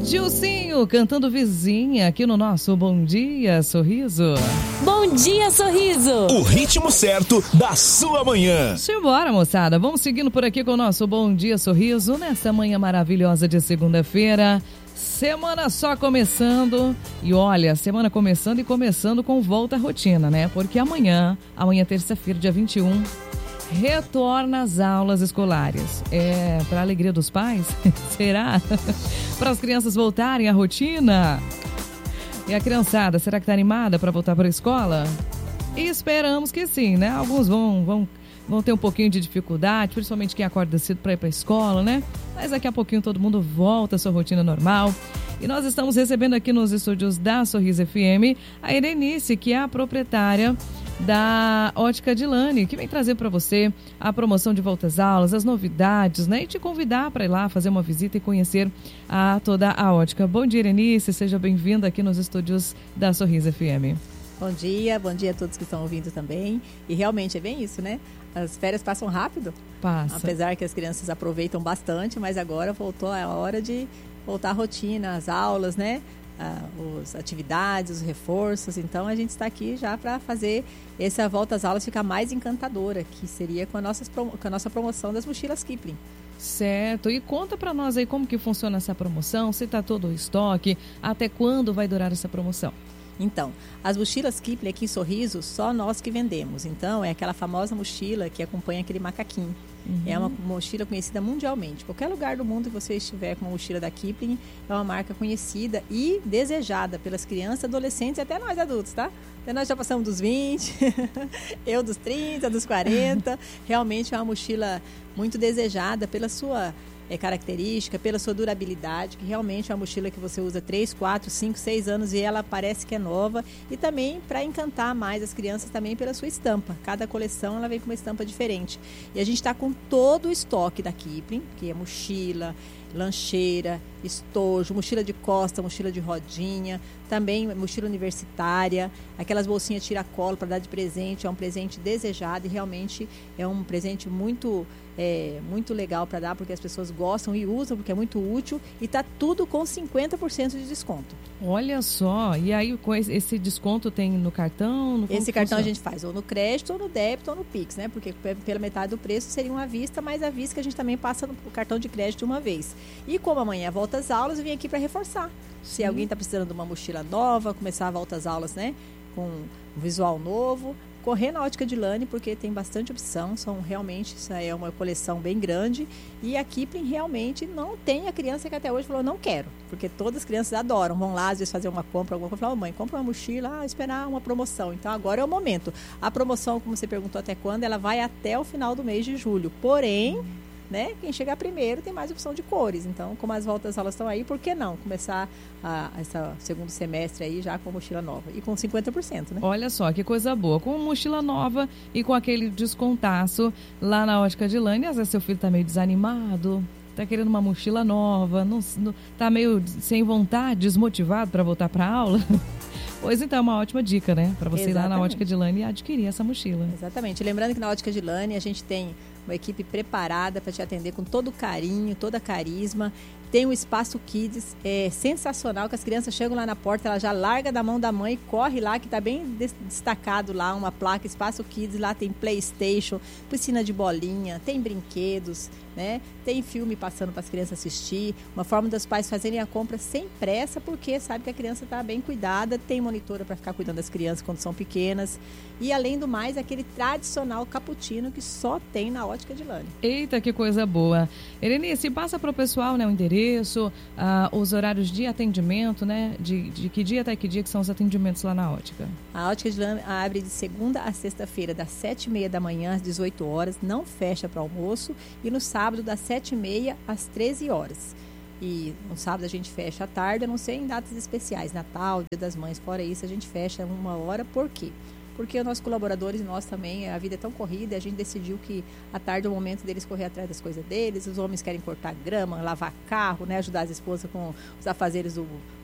Dilcinho cantando Vizinha aqui no nosso Bom Dia Sorriso. Bom dia, Sorriso! O ritmo certo da sua manhã. Simbora, moçada. Vamos seguindo por aqui com o nosso Bom Dia Sorriso nessa manhã maravilhosa de segunda-feira. Semana só começando. E olha, semana começando e começando com volta à rotina, né? Porque amanhã terça-feira, dia 21, retorna às aulas escolares. Para a alegria dos pais? Será? Para as crianças voltarem à rotina? E a criançada, será que está animada para voltar para a escola? E esperamos que sim, né? Alguns vão ter um pouquinho de dificuldade, principalmente quem acorda cedo para ir para a escola, né? Mas daqui a pouquinho todo mundo volta à sua rotina normal. E nós estamos recebendo aqui nos estúdios da Sorriso FM a Erenice, que é a proprietária da Ótica Dilane, que vem trazer para você a promoção de volta às aulas, as novidades, né? E te convidar para ir lá fazer uma visita e conhecer toda a ótica. Bom dia, Erenice, seja bem-vinda aqui nos estúdios da Sorriso FM. Bom dia a todos que estão ouvindo também. E realmente é bem isso, né? As férias passam rápido. Passa. Apesar que as crianças aproveitam bastante, mas agora voltou a hora de voltar à rotina, as aulas, né? As atividades, os reforços. Então a gente está aqui já para fazer essa volta às aulas ficar mais encantadora, que seria com a nossa promoção das mochilas Kipling. Certo, e conta para nós aí como que funciona essa promoção, se está todo o estoque, até quando vai durar essa promoção? Então, as mochilas Kipling aqui em Sorriso, só nós que vendemos. Então, é aquela famosa mochila que acompanha aquele macaquinho. Uhum. É uma mochila conhecida mundialmente. Qualquer lugar do mundo que você estiver com uma mochila da Kipling, é uma marca conhecida e desejada pelas crianças, adolescentes e até nós adultos, tá? Até nós já passamos dos 20, eu dos 30, dos 40. Realmente é uma mochila muito desejada pela sua característica, pela sua durabilidade, que realmente é uma mochila que você usa 3, 4, 5, 6 anos e ela parece que é nova, e também para encantar mais as crianças também pela sua estampa. Cada coleção ela vem com uma estampa diferente. E a gente está com todo o estoque da Kipling, que é mochila, lancheira, estojo, mochila de costa, mochila de rodinha, também mochila universitária, aquelas bolsinhas tiracolo para dar de presente. É um presente desejado e realmente é um presente muito legal para dar, porque as pessoas gostam e usam, porque é muito útil, e está tudo com 50% de desconto. Olha só, e aí com esse desconto tem no cartão? Esse cartão a gente faz ou no crédito, ou no débito, ou no Pix, né? Porque pela metade do preço seria uma vista, mas a vista que a gente também passa no cartão de crédito uma vez. E como amanhã volta às aulas, eu vim aqui para reforçar. Se alguém está precisando de uma mochila nova, começar a volta às aulas, né? Com um visual novo, correr na Ótica Dilane, porque tem bastante opção. Isso é uma coleção bem grande. E a Kipling realmente não tem a criança que até hoje falou, não quero. Porque todas as crianças adoram. Vão lá, às vezes, fazer uma compra, alguma coisa. Falam, mãe, compra uma mochila, esperar uma promoção. Então, agora é o momento. A promoção, como você perguntou até quando, ela vai até o final do mês de julho. Porém, né, quem chegar primeiro tem mais opção de cores. Então, como as voltas aulas estão aí, por que não começar esse segundo semestre aí já com mochila nova e com 50%, né? Olha só, que coisa boa. Com mochila nova e com aquele descontaço lá na Ótica Dilane. Às vezes seu filho tá meio desanimado, tá querendo uma mochila nova, tá meio sem vontade, desmotivado para voltar para aula. Pois então, é uma ótima dica, né? Para você ir lá na Ótica Dilane e adquirir essa mochila. Exatamente. Lembrando que na Ótica Dilane a gente tem uma equipe preparada para te atender com todo carinho, toda carisma. Tem um espaço Kids sensacional, que as crianças chegam lá na porta, ela já larga da mão da mãe e corre lá, que está bem destacado lá, uma placa Espaço Kids. Lá tem PlayStation, piscina de bolinha, tem brinquedos, né? Tem filme passando para as crianças assistir. Uma forma dos pais fazerem a compra sem pressa, porque sabe que a criança está bem cuidada. Tem monitora para ficar cuidando das crianças quando são pequenas. E além do mais, aquele tradicional cappuccino que só tem na Ótica Dilane. Eita, que coisa boa. Erenice, passa para o pessoal, né, o endereço, os horários de atendimento, né? De que dia até que dia que são os atendimentos lá na Ótica? A Ótica Dilane abre de segunda a sexta-feira, das 7h30 da manhã às 18 horas, não fecha para almoço, e no sábado das 7h30 às 13 horas. E no sábado a gente fecha à tarde, a não ser em datas especiais, Natal, Dia das Mães. Fora isso, a gente fecha 1h. Por quê? Porque os nossos colaboradores e nós também, a vida é tão corrida, e a gente decidiu que à tarde é o momento deles correr atrás das coisas deles. Os homens querem cortar grama, lavar carro, né, ajudar as esposas com os afazeres do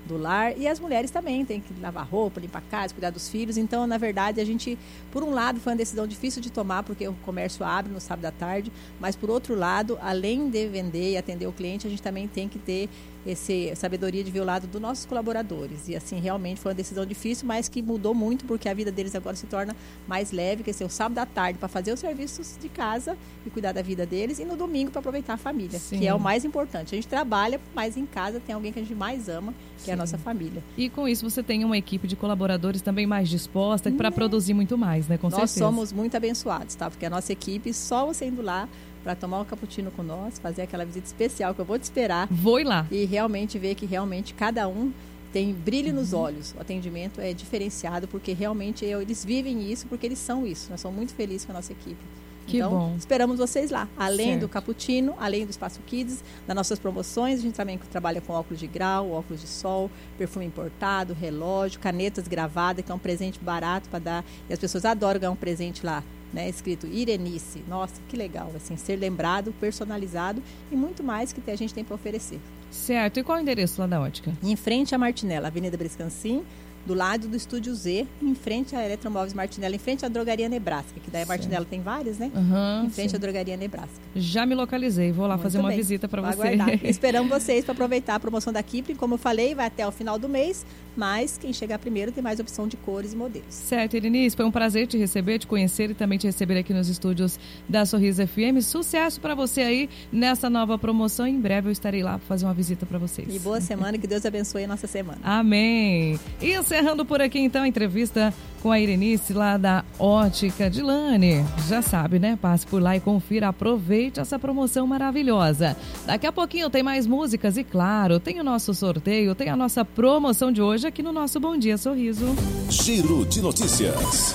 do lar, e as mulheres também têm que lavar roupa, limpar a casa, cuidar dos filhos. Então, na verdade, a gente, por um lado, foi uma decisão difícil de tomar, porque o comércio abre no sábado à tarde, mas por outro lado, além de vender e atender o cliente, a gente também tem que ter essa sabedoria de ver o lado dos nossos colaboradores. E assim, realmente foi uma decisão difícil, mas que mudou muito, porque a vida deles agora se torna mais leve, que é ser o sábado à tarde para fazer os serviços de casa e cuidar da vida deles, e no domingo para aproveitar a família, que é o mais importante. A gente trabalha, mas em casa tem alguém que a gente mais ama, que é a nossa família. E com isso você tem uma equipe de colaboradores também mais disposta para produzir muito mais, né? Com Nós certeza. somos muito abençoados, tá? Porque a nossa equipe, só você indo lá para tomar um cappuccino com nós, fazer aquela visita especial que eu vou te esperar. Vou ir lá. E realmente ver que realmente cada um tem brilho nos olhos. O atendimento é diferenciado, porque realmente eles vivem isso, porque eles são isso. Nós somos muito felizes com a nossa equipe. Que então, bom. Esperamos vocês lá. Além Certo. do cappuccino, além do Espaço Kids, das nossas promoções, a gente também trabalha com óculos de grau, óculos de sol, perfume importado, relógio, canetas gravadas, que é um presente barato para dar. E as pessoas adoram ganhar um presente lá, né, escrito Irenice. Nossa, que legal, assim, ser lembrado, personalizado e muito mais que a gente tem para oferecer. Certo. E qual é o endereço lá da ótica? Em frente à Martinella, Avenida Brescancim, do lado do Estúdio Z, em frente à Eletromóveis Martinella, em frente à Drogaria Nebraska, que daí a Martinella tem várias, né? Em frente à Drogaria Nebraska. Já me localizei, vou lá Muito fazer uma bem. visita para Vou você. aguardar. Esperamos vocês para aproveitar a promoção da Kipling. Como eu falei, vai até o final do mês, mas quem chegar primeiro tem mais opção de cores e modelos. Certo, Irenice, foi um prazer te receber, te conhecer e também te receber aqui nos estúdios da Sorriso FM. Sucesso para você aí nessa nova promoção. Em breve eu estarei lá para fazer uma visita para vocês. E boa semana, que Deus abençoe a nossa semana. Amém. E encerrando por aqui então a entrevista com a Irenice lá da Ótica de Lane. Já sabe, né? Passe por lá e confira, aproveite essa promoção maravilhosa. Daqui a pouquinho tem mais músicas e claro, tem o nosso sorteio, tem a nossa promoção de hoje aqui no nosso Bom Dia Sorriso. Giro de notícias.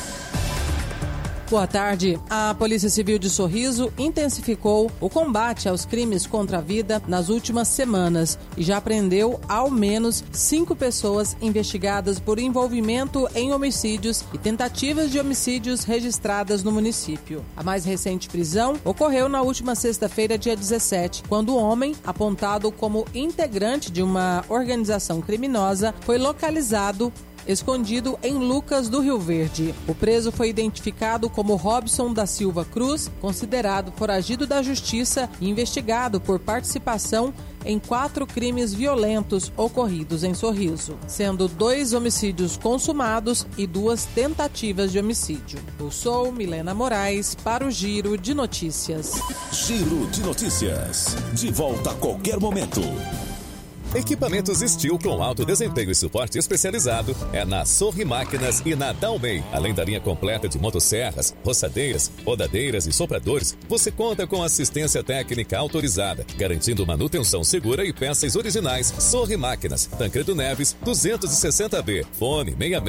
Boa tarde. A Polícia Civil de Sorriso intensificou o combate aos crimes contra a vida nas últimas semanas e já prendeu ao menos 5 pessoas investigadas por envolvimento em homicídios e tentativas de homicídios registradas no município. A mais recente prisão ocorreu na última sexta-feira, dia 17, quando o homem, apontado como integrante de uma organização criminosa, foi localizado escondido em Lucas do Rio Verde. O preso foi identificado como Robson da Silva Cruz, considerado foragido da justiça e investigado por participação em 4 crimes violentos ocorridos em Sorriso, sendo 2 homicídios consumados e 2 tentativas de homicídio. Eu sou Milena Moraes para o Giro de Notícias. Giro de notícias. De volta a qualquer momento. Equipamentos Steel com alto desempenho e suporte especializado é na Sorri Máquinas e na Dalmei. Além da linha completa de motosserras, roçadeiras, rodadeiras e sopradores, você conta com assistência técnica autorizada, garantindo manutenção segura e peças originais. Sorri Máquinas, Tancredo Neves, 260B. Fone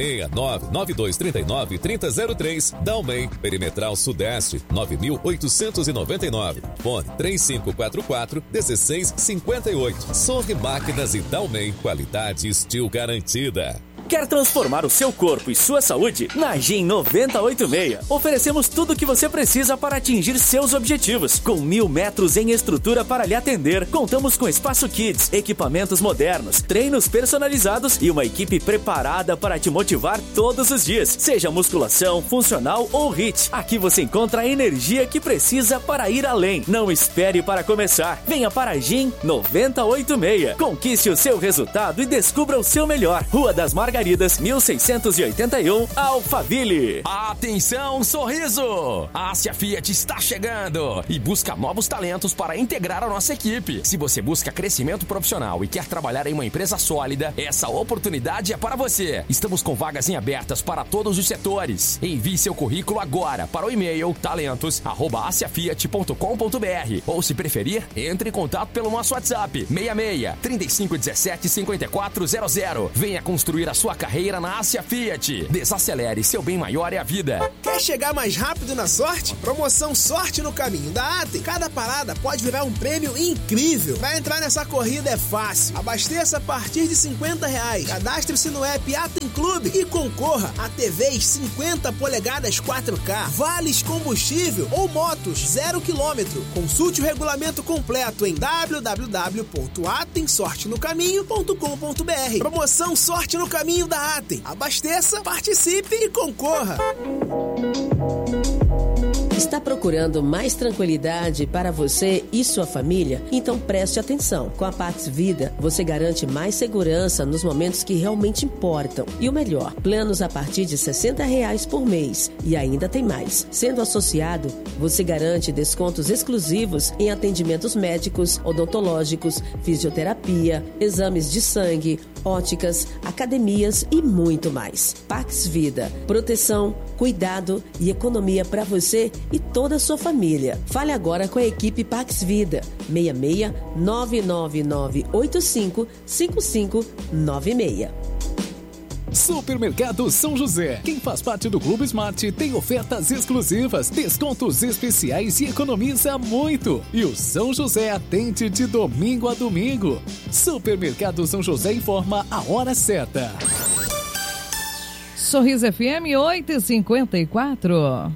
669-9239-3003. Dalmei, Perimetral Sudeste, 9899. Fone 3544-1658. Sorri Máquinas e Dalmei, qualidade Steel garantida. Quer transformar o seu corpo e sua saúde? Na GEM 986, oferecemos tudo o que você precisa para atingir seus objetivos. Com 1000 metros em estrutura para lhe atender, contamos com Espaço Kids, equipamentos modernos, treinos personalizados e uma equipe preparada para te motivar todos os dias. Seja musculação, funcional ou HIIT, aqui você encontra a energia que precisa para ir além. Não espere para começar. Venha para a GEM 986. Conquiste o seu resultado e descubra o seu melhor. Rua das Margaridas, 1681, Alphaville. Atenção, Sorriso! A Ásia Fiat está chegando e busca novos talentos para integrar a nossa equipe. Se você busca crescimento profissional e quer trabalhar em uma empresa sólida, essa oportunidade é para você. Estamos com vagas em abertas para todos os setores. Envie seu currículo agora para o e-mail talentos@asiafiat.com.br ou, se preferir, entre em contato pelo nosso WhatsApp 66 3517 5400. Venha construir a sua sua carreira na Ásia Fiat. Desacelere, seu bem maior é a vida. Quer chegar mais rápido na sorte? Promoção Sorte no Caminho da Atem. Cada parada pode virar um prêmio incrível. Pra entrar nessa corrida é fácil. Abasteça a partir de R$50. Cadastre-se no app Atem Clube e concorra a TVs 50 polegadas 4K, vales combustível ou motos 0 km. Consulte o regulamento completo em www.atemsortenocaminho.com.br. Promoção Sorte no Caminho da Atem. Abasteça, participe e concorra. Está procurando mais tranquilidade para você e sua família? Então preste atenção. Com a Pax Vida, você garante mais segurança nos momentos que realmente importam. E o melhor, planos a partir de R$60 por mês. E ainda tem mais. Sendo associado, você garante descontos exclusivos em atendimentos médicos, odontológicos, fisioterapia, exames de sangue, óticas, academias e muito mais. Pax Vida. Proteção, cuidado e economia para você e toda a sua família. Fale agora com a equipe Pax Vida. 66 99985 5596. Supermercado São José. Quem faz parte do Clube Smart tem ofertas exclusivas, descontos especiais e economiza muito. E o São José atende de domingo a domingo. Supermercado São José informa a hora certa. Sorriso FM 8h54.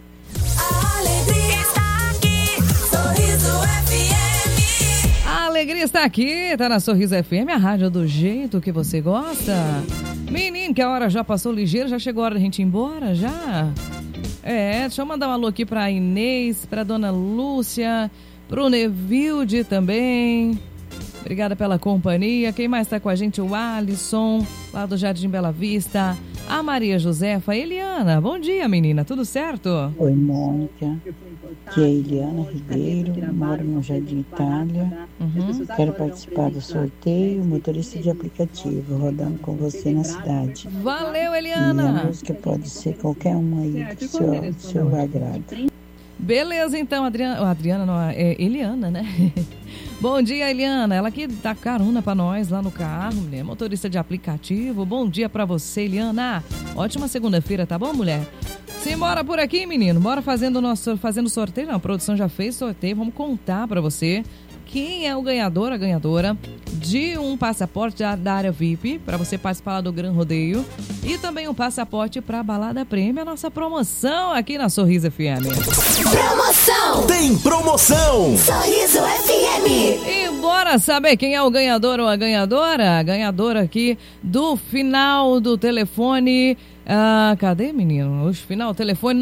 A alegria está aqui, tá na Sorriso FM, a rádio do jeito que você gosta. Menino, que a hora já passou ligeira, já chegou a hora da gente ir embora, já? Deixa eu mandar um alô aqui pra Inês, pra Dona Lúcia, pro Nevilde também. Obrigada pela companhia. Quem mais tá com a gente? O Alisson, lá do Jardim Bela Vista. A Maria Josefa, Eliana. Bom dia, menina. Tudo certo? Oi, Mônica. Aqui é Eliana Ribeiro, moro no Jardim Itália. Quero participar do sorteio, motorista de aplicativo, rodando com você na cidade. Valeu, Eliana. E a música pode ser qualquer uma aí do seu agrado. Beleza, então, Adriana não, Eliana, né? Bom dia, Eliana. Ela que dá carona pra nós lá no carro, né? Motorista de aplicativo. Bom dia pra você, Eliana. Ótima segunda-feira, tá bom, mulher? Simbora por aqui, menino. Bora fazendo sorteio. Não, a produção já fez sorteio. Vamos contar pra você quem é o ganhador, a ganhadora de um passaporte da área VIP para você participar lá do Gran Rodeio e também um passaporte para a Balada Prêmio, a nossa promoção aqui na Sorriso FM. Promoção! Tem promoção! Sorriso FM! E bora saber quem é o ganhador ou a ganhadora? A ganhadora aqui do final do telefone... cadê, menino? O final, telefone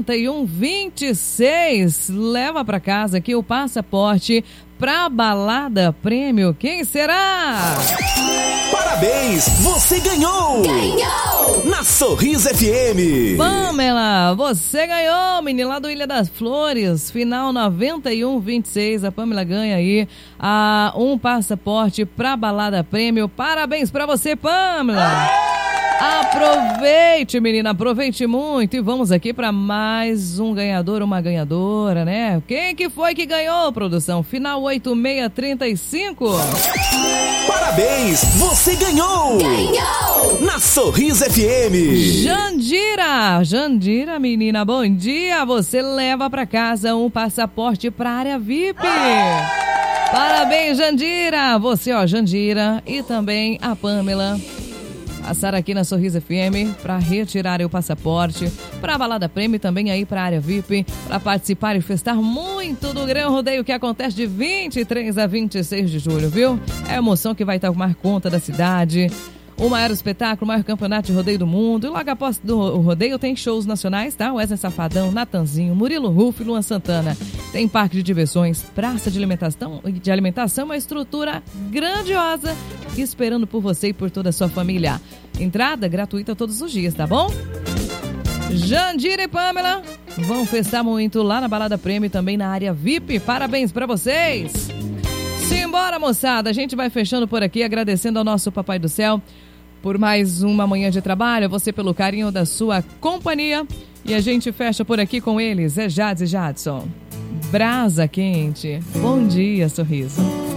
9126. Leva pra casa aqui o passaporte pra Balada Prêmio. Quem será? Parabéns! Você ganhou! Ganhou! Na Sorriso FM! Pamela, você ganhou, menino, lá do Ilha das Flores. Final 9126. A Pamela ganha aí um passaporte pra Balada Prêmio. Parabéns pra você, Pamela! Aproveite, menina, aproveite muito. E vamos aqui para mais um ganhador, uma ganhadora, né? Quem que foi que ganhou, produção? Final 8635. Parabéns, você ganhou! Ganhou! Na Sorriso FM. Jandira, menina, bom dia. Você leva para casa um passaporte para área VIP. Parabéns, Jandira. Você, Jandira, e também a Pamela. Passar aqui na Sorriso FM para retirar o passaporte para a Balada Prêmio e também aí para a área VIP para participar e festar muito do Gran Rodeio que acontece de 23 a 26 de julho, viu? É a emoção que vai tomar conta da cidade. O maior espetáculo, o maior campeonato de rodeio do mundo. E logo após do rodeio tem shows nacionais, tá? Wesley Safadão, Natanzinho, Murilo Rufo e Luan Santana. Tem parque de diversões, praça de alimentação, uma estrutura grandiosa esperando por você e por toda a sua família. Entrada gratuita todos os dias, tá bom? Jandira e Pamela vão festar muito lá na Balada Prêmio e também na área VIP. Parabéns pra vocês! Simbora, moçada! A gente vai fechando por aqui, agradecendo ao nosso Papai do Céu por mais uma manhã de trabalho, a você pelo carinho da sua companhia. E a gente fecha por aqui com eles, Jades e Jadson. Brasa quente. Bom dia, Sorriso.